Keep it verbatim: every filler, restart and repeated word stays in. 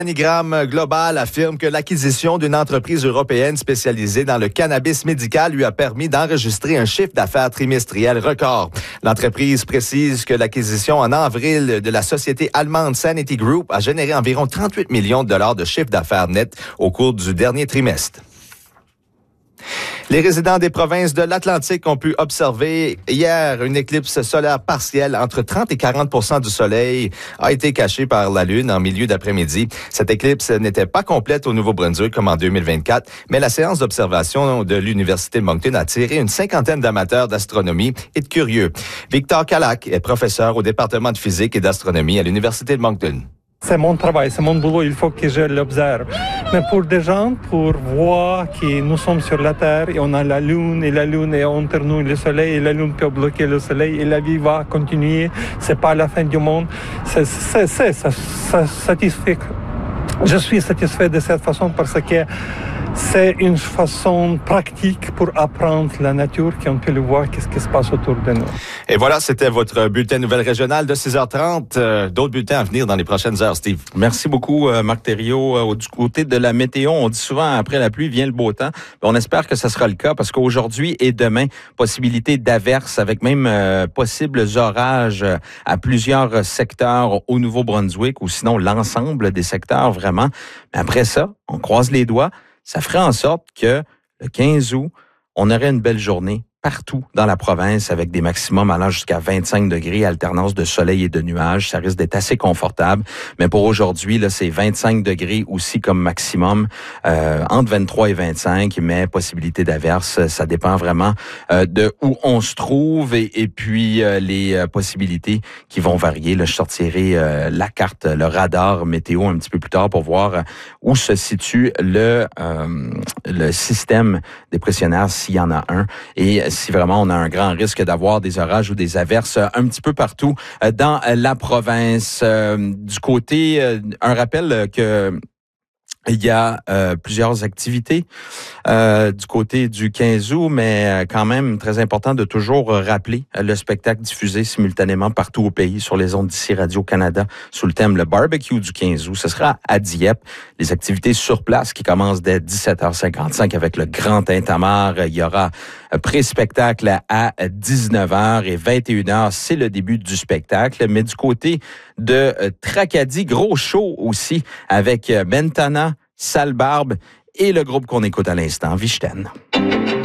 L'organigramme global affirme que l'acquisition d'une entreprise européenne spécialisée dans le cannabis médical lui a permis d'enregistrer un chiffre d'affaires trimestriel record. L'entreprise précise que l'acquisition en avril de la société allemande Sanity Group a généré environ trente-huit millions de dollars de chiffre d'affaires net au cours du dernier trimestre. Les résidents des provinces de l'Atlantique ont pu observer hier une éclipse solaire partielle. Entre trente et quarante pour cent du soleil a été caché par la Lune en milieu d'après-midi. Cette éclipse n'était pas complète au Nouveau-Brunswick comme en deux mille vingt-quatre, mais la séance d'observation de l'Université de Moncton a attiré une cinquantaine d'amateurs d'astronomie et de curieux. Victor Calac est professeur au département de physique et d'astronomie à l'Université de Moncton. C'est mon travail, c'est mon boulot, il faut que je l'observe. Mais pour des gens, pour voir que nous sommes sur la Terre et on a la Lune, et la Lune est entre nous et le Soleil, et la Lune peut bloquer le Soleil, et la vie va continuer, c'est pas la fin du monde. C'est, c'est, c'est ça, ça satisfait. Je suis satisfait de cette façon parce que c'est une façon pratique pour apprendre la nature, qu'on peut le voir, qu'est-ce qui se passe autour de nous. Et voilà, c'était votre bulletin nouvelle régionale de six heures trente. Euh, d'autres bulletins à venir dans les prochaines heures, Steve. Merci beaucoup, euh, Marc Thériault. Euh, du côté de la météo, on dit souvent après la pluie vient le beau temps. On espère que ce sera le cas parce qu'aujourd'hui et demain, possibilité d'averses avec même euh, possibles orages à plusieurs secteurs au Nouveau-Brunswick ou sinon l'ensemble des secteurs vraiment. Mais après ça, on croise les doigts. Ça ferait en sorte que le quinze août, on aurait une belle journée partout dans la province avec des maximums allant jusqu'à vingt-cinq degrés, alternance de soleil et de nuages. Ça risque d'être assez confortable. Mais pour aujourd'hui, là, c'est vingt-cinq degrés aussi comme maximum, euh, entre vingt-trois et vingt-cinq, mais possibilité d'averse. Ça dépend vraiment euh, de où on se trouve et, et puis euh, les euh, possibilités qui vont varier. Là, je sortirai euh, la carte, le radar météo un petit peu plus tard pour voir euh, où se situe le, euh, le système dépressionnaire s'il y en a un. Et si vraiment on a un grand risque d'avoir des orages ou des averses un petit peu partout dans la province. Du côté, un rappel que il y a euh, plusieurs activités euh, du côté du quinze août, mais quand même très important de toujours rappeler le spectacle diffusé simultanément partout au pays sur les ondes d'ici Radio-Canada sous le thème le barbecue du quinze août. Ce sera à Dieppe. Les activités sur place qui commencent dès dix-sept heures cinquante-cinq avec le grand tintamarre. Il y aura pré-spectacle à dix-neuf heures et vingt et une heures, c'est le début du spectacle. Mais du côté de Tracadie, gros show aussi avec Bentana, Sale Barbe et le groupe qu'on écoute à l'instant, Vichten.